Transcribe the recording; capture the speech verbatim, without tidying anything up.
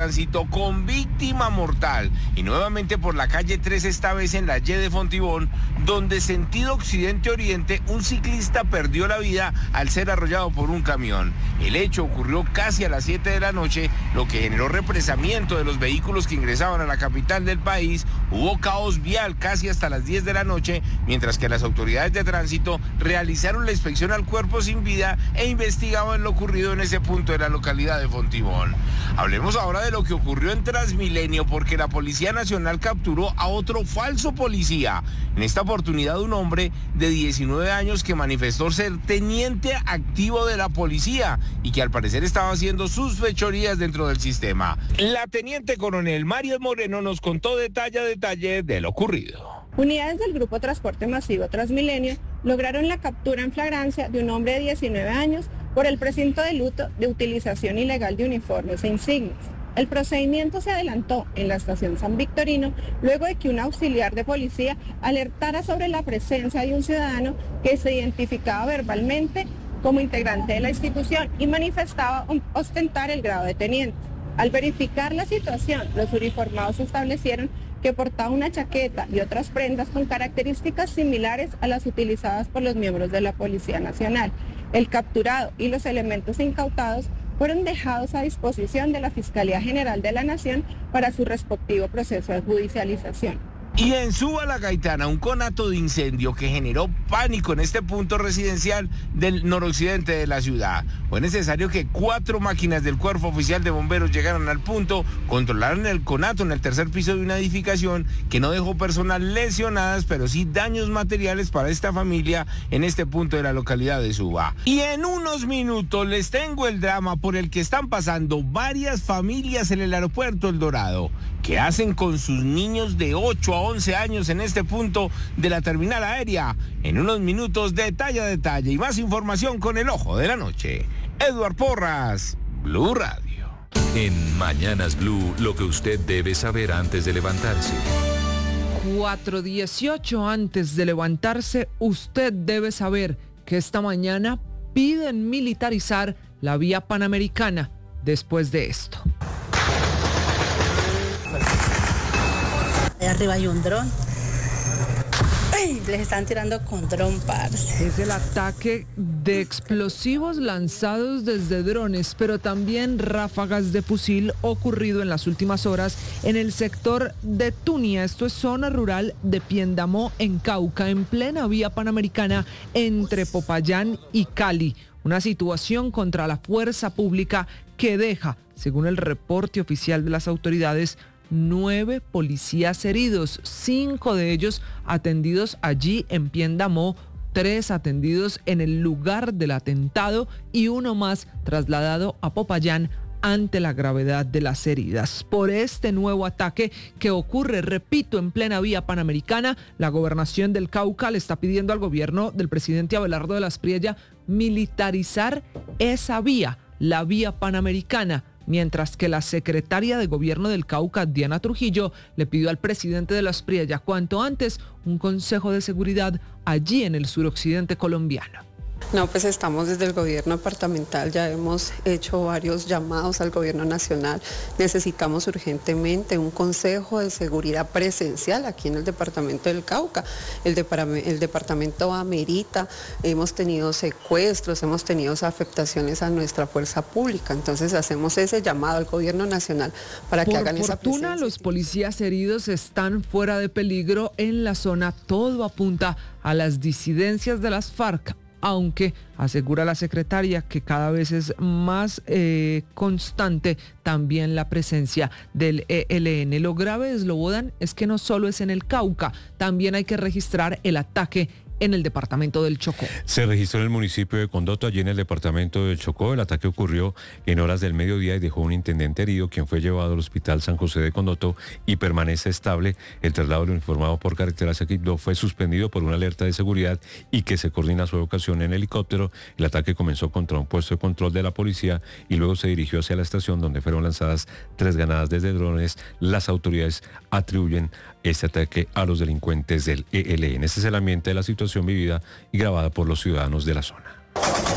tránsito con víctima mortal. Y nuevamente por la calle tres, esta vez en la Y de Fontibón, donde sentido occidente-oriente un ciclista perdió la vida al ser arrollado por un camión. El hecho ocurrió casi a las siete de la noche, lo que generó represamiento de los vehículos que ingresaban a la capital del país. Hubo caos vial casi hasta las diez de la noche, mientras que las autoridades de tránsito realizaron la inspección al cuerpo sin vida e investigaban lo ocurrido en ese punto de la localidad de Fontibón. Hablemos ahora de lo que ocurrió en Transmilenio, porque la Policía Nacional capturó a otro falso policía. En esta oportunidad, un hombre de diecinueve años que manifestó ser teniente activo de la policía y que al parecer estaba haciendo sus fechorías dentro del sistema. La teniente coronel Mario Moreno nos contó detalle a detalle de lo ocurrido. Unidades del Grupo Transporte Masivo Transmilenio lograron la captura en flagrancia de un hombre de diecinueve años por el presunto delito de utilización ilegal de uniformes e insignias. El procedimiento se adelantó en la estación San Victorino luego de que un auxiliar de policía alertara sobre la presencia de un ciudadano que se identificaba verbalmente como integrante de la institución y manifestaba ostentar el grado de teniente. Al verificar la situación, los uniformados establecieron que portaba una chaqueta y otras prendas con características similares a las utilizadas por los miembros de la Policía Nacional. El capturado y los elementos incautados fueron dejados a disposición de la Fiscalía General de la Nación para su respectivo proceso de judicialización. Y en Suba la Gaitana, un conato de incendio que generó pánico en este punto residencial del noroccidente de la ciudad. Fue necesario que cuatro máquinas del Cuerpo Oficial de Bomberos llegaran al punto, controlaron el conato en el tercer piso de una edificación que no dejó personas lesionadas, pero sí daños materiales para esta familia en este punto de la localidad de Suba. Y en unos minutos les tengo el drama por el que están pasando varias familias en el aeropuerto El Dorado. ¿Qué hacen con sus niños de ocho a once años en este punto de la terminal aérea? En unos minutos, detalle a detalle y más información con el ojo de la noche. Edward Porras, Blue Radio. En Mañanas Blue, lo que usted debe saber antes de levantarse. cuatro dieciocho antes de levantarse, usted debe saber que esta mañana piden militarizar la vía panamericana después de esto. Allá arriba hay un dron. ¡Ay! Les están tirando con dron, parce. Es el ataque de explosivos lanzados desde drones, pero también ráfagas de fusil ocurrido en las últimas horas en el sector de Tunia. Esto es zona rural de Piendamó, en Cauca, en plena vía panamericana entre Popayán y Cali. Una situación contra la fuerza pública que deja, según el reporte oficial de las autoridades, nueve policías heridos, cinco de ellos atendidos allí en Piendamó, tres atendidos en el lugar del atentado y uno más trasladado a Popayán ante la gravedad de las heridas. Por este nuevo ataque que ocurre, repito, en plena vía panamericana, la gobernación del Cauca le está pidiendo al gobierno del presidente Abelardo de la Espriella militarizar esa vía, la vía panamericana, mientras que la secretaria de Gobierno del Cauca, Diana Trujillo, le pidió al presidente de la Espriella cuanto antes un consejo de seguridad allí en el suroccidente colombiano. No, pues estamos desde el gobierno departamental, ya hemos hecho varios llamados al gobierno nacional. Necesitamos urgentemente un consejo de seguridad presencial aquí en el departamento del Cauca. El, depart- el departamento amerita, hemos tenido secuestros, hemos tenido afectaciones a nuestra fuerza pública. Entonces hacemos ese llamado al gobierno nacional para que Por hagan esa presencia. fortuna, los policías heridos están fuera de peligro en la zona. Todo apunta a las disidencias de las FARC, aunque asegura la secretaria que cada vez es más eh, constante también la presencia del E L N. Lo grave de Slobodan es que no solo es en el Cauca, también hay que registrar el ataque en el departamento del Chocó. Se registró en el municipio de Condoto, allí en el departamento del Chocó. El ataque ocurrió en horas del mediodía y dejó un intendente herido, quien fue llevado al hospital San José de Condoto y permanece estable. El traslado del uniformado por carreteras Quibdó fue suspendido por una alerta de seguridad y que se coordina a su evacuación en helicóptero. El ataque comenzó contra un puesto de control de la policía y luego se dirigió hacia la estación, donde fueron lanzadas tres granadas desde drones. Las autoridades atribuyen este ataque a los delincuentes del E L N. Este es el ambiente de la situación vivida y grabada por los ciudadanos de la zona.